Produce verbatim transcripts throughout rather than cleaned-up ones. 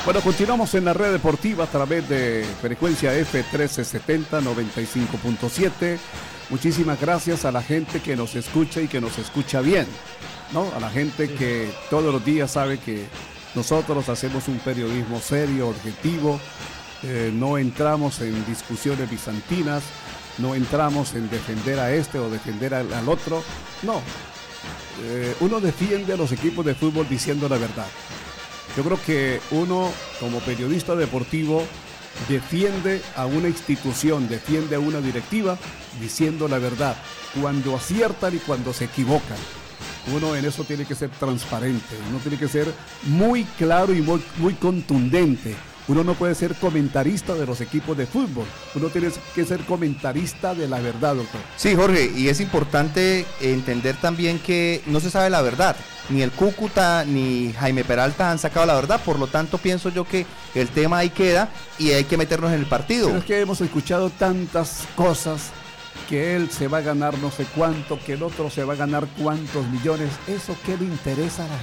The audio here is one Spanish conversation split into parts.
Bueno, continuamos en la red deportiva a través de frecuencia F trece setenta, noventa y cinco punto siete. Muchísimas gracias a la gente que nos escucha y que nos escucha bien, ¿no? A la gente que todos los días sabe que nosotros hacemos un periodismo serio, objetivo, eh, no entramos en discusiones bizantinas, no entramos en defender a este o defender al, al otro, no. Eh, uno defiende a los equipos de fútbol diciendo la verdad. Yo creo que uno, como periodista deportivo, defiende a una institución, defiende a una directiva, diciendo la verdad, cuando aciertan y cuando se equivocan. Uno en eso tiene que ser transparente, uno tiene que ser muy claro y muy, muy contundente. Uno no puede ser comentarista de los equipos de fútbol, uno tiene que ser comentarista de la verdad, doctor. Sí, Jorge, y es importante entender también que no se sabe la verdad. Ni el Cúcuta ni Jaime Peralta han sacado la verdad, por lo tanto pienso yo que el tema ahí queda y hay que meternos en el partido. Pero es que hemos escuchado tantas cosas, que él se va a ganar no sé cuánto, que el otro se va a ganar cuántos millones. ¿Eso qué le interesa a la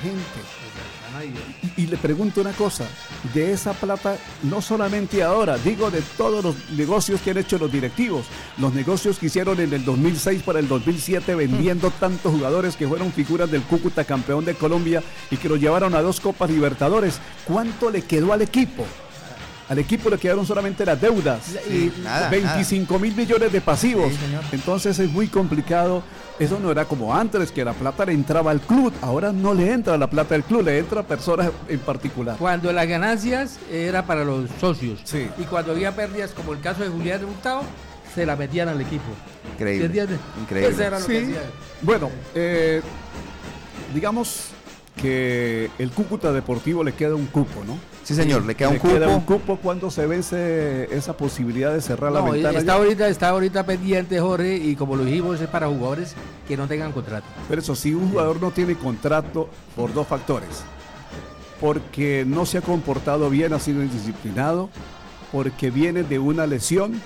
gente? Y, y le pregunto una cosa, de esa plata, no solamente ahora, digo de todos los negocios que han hecho los directivos, los negocios que hicieron en el dos mil seis para el dos mil siete vendiendo tantos jugadores que fueron figuras del Cúcuta, campeón de Colombia, y que lo llevaron a dos Copas Libertadores, ¿cuánto le quedó al equipo? Al equipo le quedaron solamente las deudas y nada, veinticinco mil millones de pasivos. Sí, entonces es muy complicado. Eso no era como antes, que la plata le entraba al club. Ahora no le entra la plata al club, le entra a personas en particular. Cuando las ganancias era para los socios. Sí. Y cuando había pérdidas, como el caso de Julián Hurtado, se la metían al equipo. Increíble. Increíble. Eso era lo sí. que hacían. Bueno, eh, digamos que el Cúcuta Deportivo le queda un cupo, ¿no? Sí, señor, le queda un le cupo. Queda un cupo cuando se vence esa posibilidad de cerrar no, la ventana. Está ahorita, está ahorita pendiente, Jorge, y como lo dijimos, es para jugadores que no tengan contrato. Pero eso, si un jugador no tiene contrato por dos factores, porque no se ha comportado bien, ha sido indisciplinado, porque viene de una lesión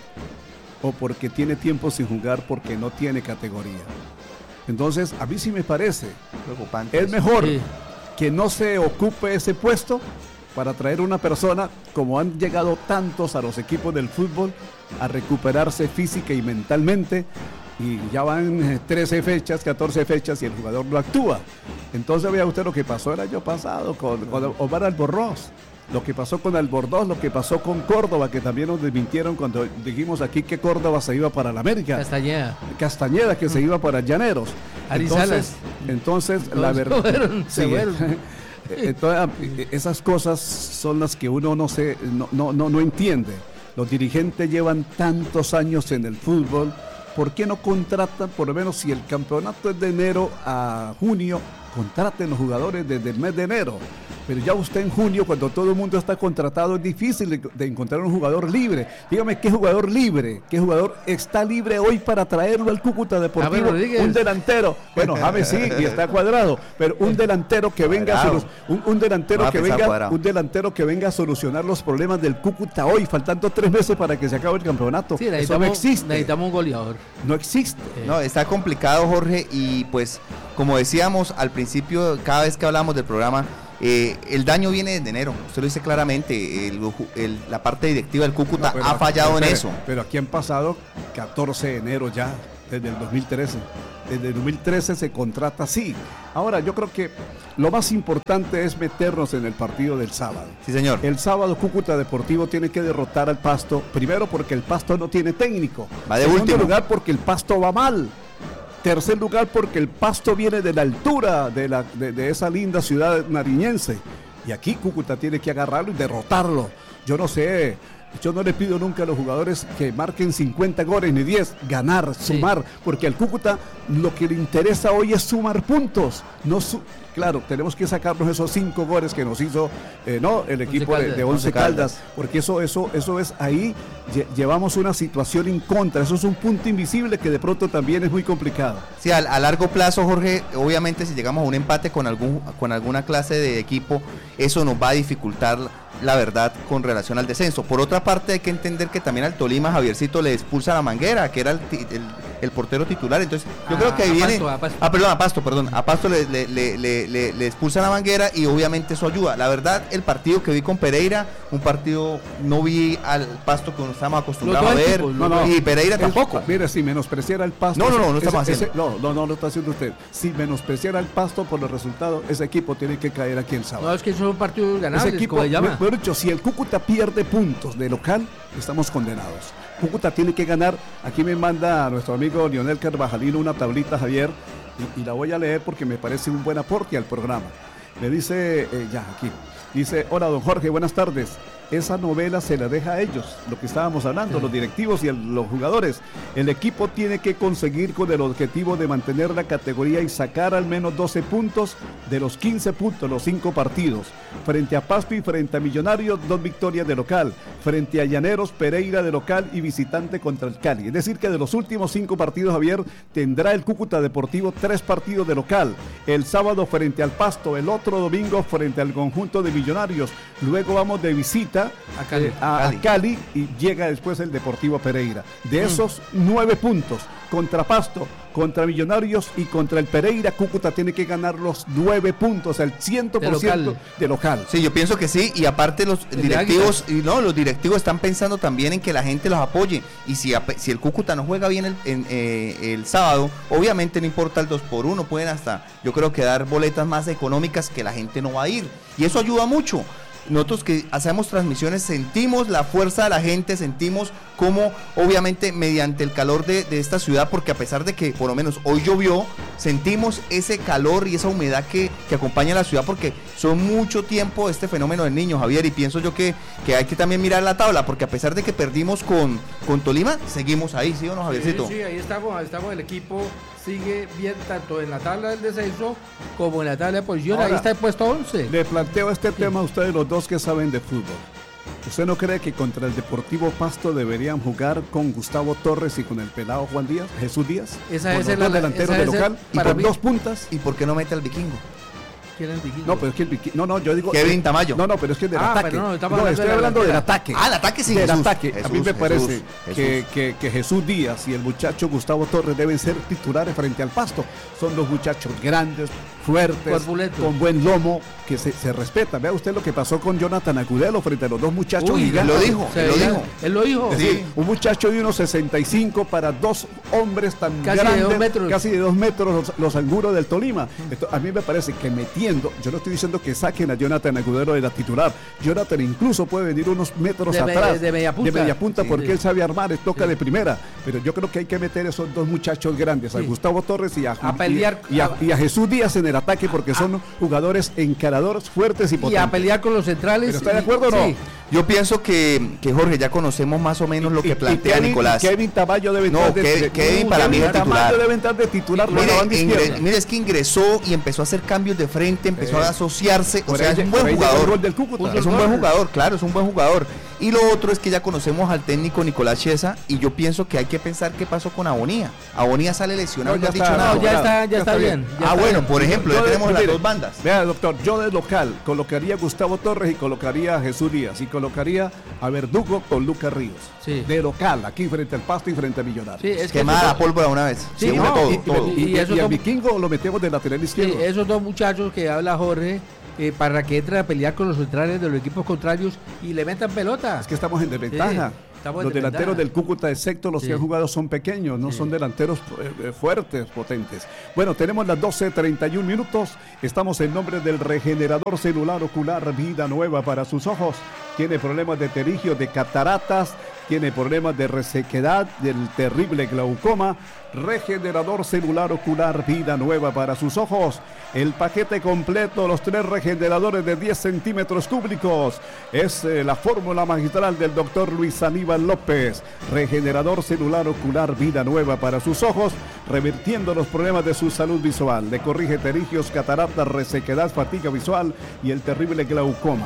o porque tiene tiempo sin jugar porque no tiene categoría. Entonces, a mí sí me parece preocupante. Es mejor sí. que no se ocupe ese puesto para traer una persona, como han llegado tantos a los equipos del fútbol, a recuperarse física y mentalmente, y ya van trece fechas, catorce fechas y el jugador no actúa. Entonces vea usted lo que pasó el año pasado con, con Omar Albornoz, lo que pasó con Albornoz, lo que pasó con Córdoba, que también nos desmintieron cuando dijimos aquí que Córdoba se iba para la América. Castañeda. Castañeda, que se iba para Llaneros. Entonces, entonces la verdad... Se fueron. Entonces, esas cosas son las que uno no, se, no, no, no, no entiende. Los dirigentes llevan tantos años en el fútbol, ¿por qué no contratan, por lo menos si el campeonato es de enero a junio, contraten los jugadores desde el mes de enero? Pero ya usted en junio, cuando todo el mundo está contratado, es difícil de, de encontrar un jugador libre. Dígame, ¿qué jugador libre? ¿Qué jugador está libre hoy para traerlo al Cúcuta Deportivo? Un delantero. Bueno, James sí, y está cuadrado, pero un delantero que venga a un, un delantero que venga, cuadrado. un delantero que venga a solucionar los problemas del Cúcuta hoy, faltando tres meses para que se acabe el campeonato. Sí, eso no existe. Necesitamos un goleador. No existe. Eh. No, está complicado, Jorge, y pues, como decíamos al principio, cada vez que hablamos del programa, Eh, el daño viene desde enero, usted lo dice claramente, el, el, la parte directiva del Cúcuta no, ha fallado pero, en eso. Pero aquí han pasado catorce de enero ya, desde el dos mil trece. Desde el dos mil trece se contrata así. Ahora, yo creo que lo más importante es meternos en el partido del sábado. Sí, señor. El sábado Cúcuta Deportivo tiene que derrotar al Pasto, primero porque el Pasto no tiene técnico. Va de Segundo último lugar porque el Pasto va mal. Tercer lugar porque el Pasto viene de la altura de, la, de, de esa linda ciudad nariñense. Y aquí Cúcuta tiene que agarrarlo y derrotarlo. Yo no sé, yo no le pido nunca a los jugadores que marquen cincuenta goles ni diez, ganar, sumar, sí. Porque al Cúcuta lo que le interesa hoy es sumar puntos. No su Claro, tenemos que sacarnos esos cinco goles que nos hizo eh, no el equipo Once de, de Once Caldas, Caldas, porque eso, eso, eso es ahí, lle llevamos una situación en contra, eso es un punto invisible que de pronto también es muy complicado. Sí, a, a largo plazo, Jorge, obviamente si llegamos a un empate con, algún, con alguna clase de equipo, eso nos va a dificultar la verdad con relación al descenso. Por otra parte, hay que entender que también al Tolima Javiercito le expulsa la Manguera, que era el, el el portero titular. Entonces, yo Ah, creo que ahí a viene. Pasto, a Pasto. Ah, perdón, a Pasto, perdón. A Pasto le, le, le, le, le, le expulsan la Vanguera y obviamente eso ayuda. La verdad, el partido que vi con Pereira, un partido, no vi al Pasto que nos estamos acostumbrados a Los dos ver. equipos, no, no. Y Pereira Es- tampoco. Mire, si menospreciara el Pasto. No, no, no, no ese- estamos ese- haciendo. no, no, no lo está haciendo usted. Si menospreciara el Pasto por los resultados, ese equipo tiene que caer aquí el sábado. No, es que son partidos Ese ganables, equipo, como se llama. mejor dicho, si el Cúcuta pierde puntos de local, estamos condenados. Cúcuta tiene que ganar. Aquí me manda nuestro amigo Lionel Carvajalino una tablita, Javier, y, y la voy a leer porque me parece un buen aporte al programa. Me dice, eh, ya, aquí, dice, hola don Jorge, buenas tardes. Esa novela se la deja a ellos, lo que estábamos hablando, los directivos y el- los jugadores. El equipo tiene que conseguir con el objetivo de mantener la categoría y sacar al menos doce puntos de los quince puntos, los cinco partidos. Frente a Pasto y frente a Millonarios, dos victorias de local. Frente a Llaneros, Pereira de local y visitante contra el Cali. Es decir, que de los últimos cinco partidos, Javier, tendrá el Cúcuta Deportivo tres partidos de local. El sábado frente al Pasto, el otro domingo frente al conjunto de Millonarios. Luego vamos de visita A Cali. eh, a, a Cali. Cali y llega después el Deportivo Pereira. De esos nueve puntos, contra Pasto, contra Millonarios y contra el Pereira, Cúcuta tiene que ganar los nueve puntos, el cien por ciento De local. de local. Sí, yo pienso que sí, y aparte los El de directivos, y no, los directivos están pensando también en que la gente los apoye, y si, ap- si el Cúcuta no juega bien el, en, eh, el sábado, obviamente no importa el dos por uno, pueden hasta, yo creo que dar boletas más económicas que la gente no va a ir, y eso ayuda mucho. Nosotros que hacemos transmisiones sentimos la fuerza de la gente, sentimos cómo obviamente mediante el calor de, de esta ciudad, porque a pesar de que por lo menos hoy llovió, sentimos ese calor y esa humedad que, que acompaña a la ciudad, porque son mucho tiempo este fenómeno del Niño, Javier, y pienso yo que, que hay que también mirar la tabla, porque a pesar de que perdimos con, con Tolima, seguimos ahí, ¿sí o no, Javiercito? Sí, sí, ahí estamos, ahí estamos, el equipo sigue bien tanto en la tabla del descenso como en la tabla de posición, ahí Ahora, está el puesto once. Le planteo este tema a ustedes los dos que saben de fútbol. ¿Usted no cree que contra el Deportivo Pasto deberían jugar con Gustavo Torres y con el pelado Juan Díaz, Jesús Díaz? Esa Por es los la- dos delanteros esa de es el- local y para por mí- dos puntas. ¿Y por qué no mete al vikingo? ¿Quién es el vikingo? No, pero es que el Vicky- no, no, yo digo Kevin Tamayo. No, no, pero es que del Ah, ataque. pero no, No, estamos hablando estoy de la hablando del delantera. ataque. Ah, el ataque sí, del Jesús. ataque. a mí Jesús, me Jesús, parece Jesús. que, que- que Jesús Díaz y el muchacho Gustavo Torres deben ser titulares frente al Pasto. Son dos muchachos grandes, fuertes, Corpulentos. con buen lomo, que se, se respetan. Vea usted lo que pasó con Jonathan Agudelo frente a los dos muchachos Uy, gigantes. lo dijo, se lo veía- dijo. Él lo dijo. Es decir, un muchacho de unos sesenta y cinco para dos hombres tan Casi de grandes, dos metros. casi de dos metros, los, los anguros del Tolima. Esto, a mí me parece que metiendo, yo no estoy diciendo que saquen a Jonathan Agudelo de la titular. Jonathan incluso puede venir unos metros De me- atrás. de media punta. De media punta, Sí, porque sí. él sabe armar, él toca Sí. de primera. Pero yo creo que hay que meter esos dos muchachos grandes, a Sí. Gustavo Torres y a, A pelear- y, y a, y a Jesús Díaz en el ataque, porque son jugadores encaradores fuertes y Y potentes. a pelear con los centrales. ¿Pero está de y- acuerdo o no? sí. Yo pienso que, que Jorge, ya conocemos más o menos lo Y- que y plantea Kevin- Nicolás. y Kevin Tamayo debe No, entrar de, Kevin- de- Kevin Uh, para mí es Kevin Tamayo titular. debe entrar de titular por la Mire, banda ingre- izquierda. mire, es que ingresó y empezó a hacer cambios de frente, empezó Sí. a asociarse, o Por sea, ahí- es un por buen ahí llegó el jugador. gol del Cúcuta. Puso Es un el buen gol. jugador, claro, es un buen jugador. Y lo otro es que ya conocemos al técnico Nicolás Chiesa y yo pienso que hay que pensar qué pasó con Abonía. Abonía sale lesionado, No, no, ya has dicho está, nada. No, ya Ya está, ya está está bien. bien. ya Ah, está bueno, bien. por ejemplo, ya Yo de- tenemos las mire, dos bandas. Vea, doctor, yo de local colocaría a Gustavo Torres y colocaría a Jesús Díaz y colocaría a Verdugo con Lucas Ríos. Sí. De local, aquí frente al Pasto y frente a Millonarios. Sí, es que Quemada esos la dos- pólvora una vez. Sí, Se une no, todo, y, todo. y- Y y- eso y al como- Vikingo lo metemos de lateral sí, izquierdo. esos dos muchachos que habla Jorge, eh, para que entren a pelear con los centrales de los equipos contrarios y le metan pelota. Es que estamos en desventaja. Sí, estamos en los delanteros desventaja. del Cúcuta, excepto los Sí. que han jugado, son pequeños, no Sí. son delanteros eh, eh, fuertes, potentes. Bueno, tenemos las doce treinta y un minutos. Estamos en nombre del regenerador celular ocular Vida Nueva para sus ojos. Tiene problemas de terigio, de cataratas, tiene problemas de resequedad, del terrible glaucoma. Regenerador celular ocular Vida Nueva para sus ojos. El paquete completo, los tres regeneradores de diez centímetros cúbicos. Es eh, la fórmula magistral del doctor Luis Aníbal López. Regenerador celular ocular Vida Nueva para sus ojos, revirtiendo los problemas de su salud visual. Le corrige terigios, cataratas, resequedad, fatiga visual y el terrible glaucoma.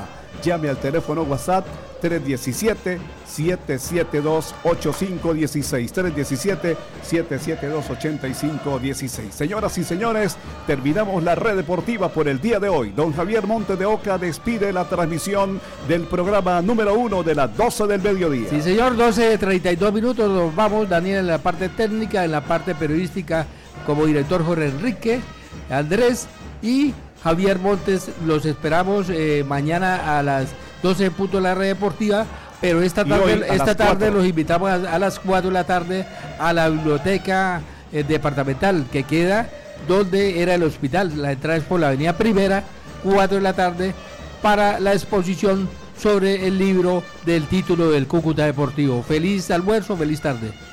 llame al teléfono WhatsApp tres uno siete, siete siete dos, ocho cinco uno seis, tres uno siete, siete siete dos, ocho cinco uno seis. Señoras y señores, terminamos la red deportiva por el día de hoy. Don Javier Montes de Oca despide la transmisión del programa número uno de las doce del mediodía. Sí, señor, doce treinta y dos minutos, nos vamos. Daniel en la parte técnica, en la parte periodística como director Jorge Enrique, Andrés y Javier Montes. Los esperamos eh, mañana a las doce en punto de la red deportiva, pero esta tarde, esta tarde los invitamos a, a las cuatro de la tarde a la biblioteca eh, departamental que queda donde era el hospital. La entrada es por la avenida Primera, cuatro de la tarde, para la exposición sobre el libro del título del Cúcuta Deportivo. Feliz almuerzo, feliz tarde.